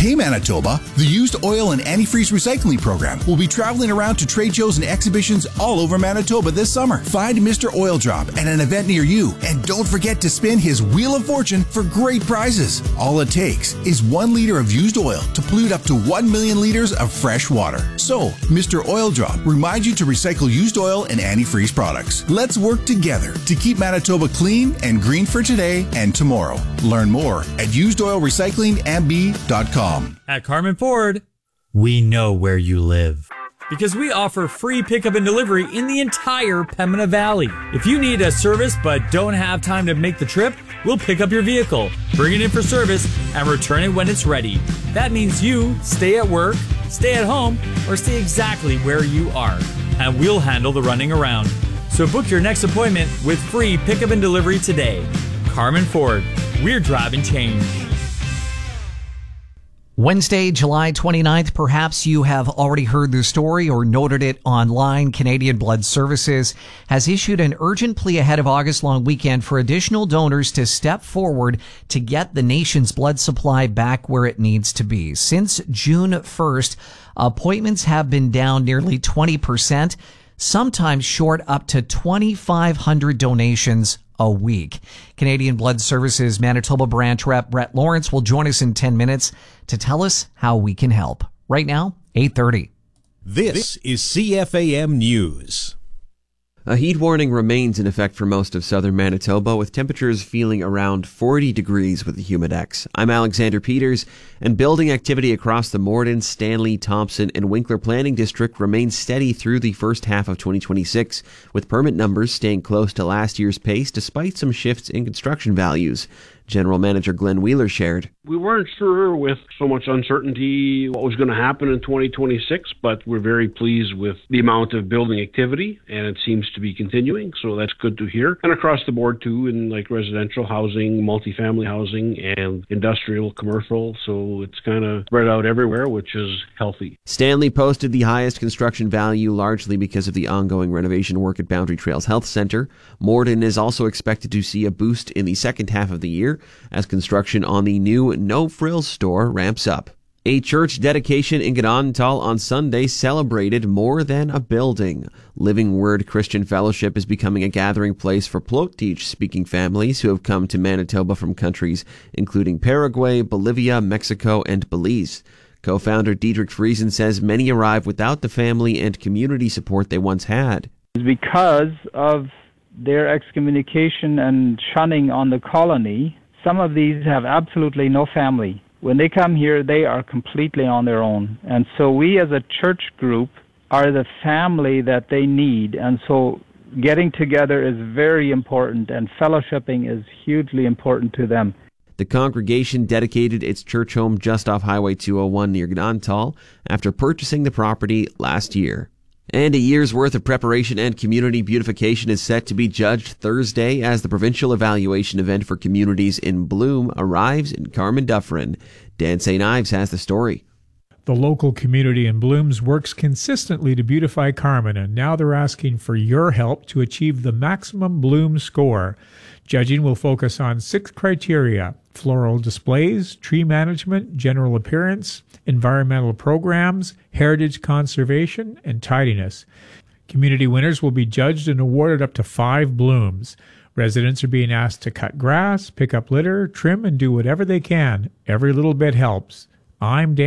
Hey Manitoba, the Used Oil and Antifreeze Recycling Program will be traveling around to trade shows and exhibitions all over Manitoba this summer. Find Mr. Oil Drop at an event near you, and don't forget to spin his Wheel of Fortune for great prizes. All it takes is 1 liter of used oil to pollute up to 1 million liters of fresh water. So, Mr. Oil Drop reminds you to recycle used oil and antifreeze products. Let's work together to keep Manitoba clean and green for today and tomorrow. Learn more at usedoilrecyclingmb.com. At Carmen Ford, we know where you live because we offer free pickup and delivery in the entire Pembina Valley. If you need a service but don't have time to make the trip, we'll pick up your vehicle, bring it in for service, and return it when it's ready. That means you stay at work, stay at home, or stay exactly where you are, and we'll handle the running around. So book your next appointment with free pickup and delivery today. Carmen Ford, we're driving change. Wednesday, July 29th, perhaps you have already heard the story or noted it online. Canadian Blood Services has issued an urgent plea ahead of August long weekend for additional donors to step forward to get the nation's blood supply back where it needs to be. Since June 1st, appointments have been down nearly 20%, sometimes short up to 2,500 donations a week. Canadian Blood Services Manitoba branch rep Brett Lawrence will join us in 10 minutes to tell us how we can help. Right now, 8:30. This is CFAM News. A heat warning remains in effect for most of southern Manitoba, with temperatures feeling around 40 degrees with the Humidex. I'm Alexander Peters, and building activity across the Morden, Stanley, Thompson, and Winkler Planning District remains steady through the first half of 2026, with permit numbers staying close to last year's pace despite some shifts in construction values. General Manager Glenn Wheeler shared. We weren't sure with so much uncertainty what was going to happen in 2026, but we're very pleased with the amount of building activity, and it seems to be continuing, so that's good to hear. And across the board, too, in like residential housing, multifamily housing, and industrial, commercial, so it's kind of spread out everywhere, which is healthy. Stanley posted the highest construction value largely because of the ongoing renovation work at Boundary Trails Health Centre. Morden is also expected to see a boost in the second half of the year as construction on the new No Frills store ramps up. A church dedication in Godontal on Sunday celebrated more than a building. Living Word Christian Fellowship is becoming a gathering place for Plotich-speaking families who have come to Manitoba from countries including Paraguay, Bolivia, Mexico, and Belize. Co-founder Diedrich Friesen says many arrive without the family and community support they once had. Because of their excommunication and shunning on the colony, some of these have absolutely no family. When they come here, they are completely on their own. And so we as a church group are the family that they need. And so getting together is very important, and fellowshipping is hugely important to them. The congregation dedicated its church home just off Highway 201 near Godontal after purchasing the property last year. And a year's worth of preparation and community beautification is set to be judged Thursday as the provincial evaluation event for communities in bloom arrives in Carmen Dufferin. Dan St. Ives has the story. The local community in Blooms works consistently to beautify Carmen, and now they're asking for your help to achieve the maximum Bloom score. Judging will focus on 6 criteria: floral displays, tree management, general appearance, environmental programs, heritage conservation, and tidiness. Community winners will be judged and awarded up to 5 blooms. Residents are being asked to cut grass, pick up litter, trim, and do whatever they can. Every little bit helps. I'm Dan